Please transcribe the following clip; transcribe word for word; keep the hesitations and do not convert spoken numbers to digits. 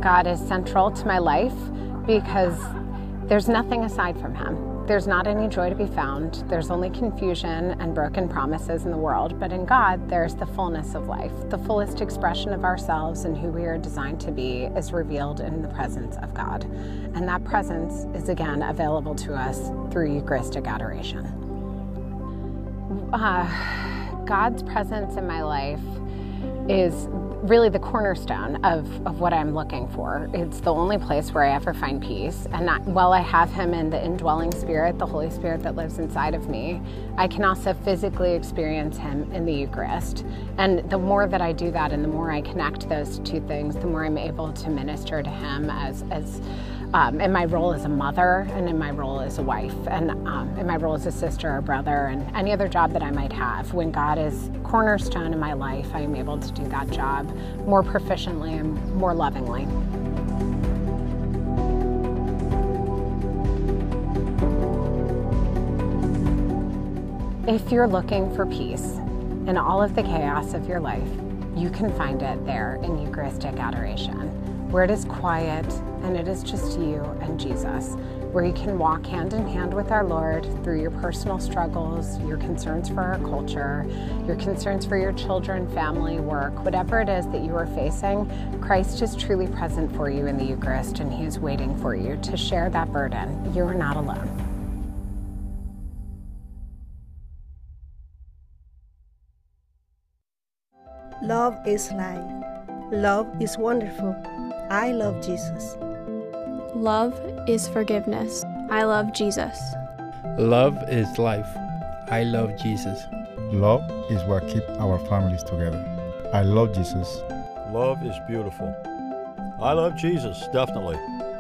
God is central to my life because there's nothing aside from him. There's not any joy to be found. There's only confusion and broken promises in the world. But in God, there's the fullness of life. The fullest expression of ourselves and who we are designed to be is revealed in the presence of God. And that presence is, again, available to us through Eucharistic adoration. Uh, God's presence in my life is really the cornerstone of, of what I'm looking for. It's the only place where I ever find peace. And not, while I have him in the indwelling spirit, the Holy Spirit that lives inside of me, I can also physically experience him in the Eucharist. And the more that I do that and the more I connect those two things, the more I'm able to minister to him as, as um, in my role as a mother and in my role as a wife and um, in my role as a sister or brother and any other job that I might have. When God is cornerstone in my life, I am able to do that job more proficiently and more lovingly. If you're looking for peace in all of the chaos of your life, you can find it there in Eucharistic adoration, where it is quiet and it is just you and Jesus, where you can walk hand in hand with our Lord through your personal struggles, your concerns for our culture, your concerns for your children, family, work, whatever it is that you are facing. Christ is truly present for you in the Eucharist, and he is waiting for you to share that burden. You are not alone. Love is life. Love is wonderful. I love Jesus. Love is forgiveness. I love Jesus. Love is life. I love Jesus. Love is what keeps our families together. I love Jesus. Love is beautiful. I love Jesus, definitely.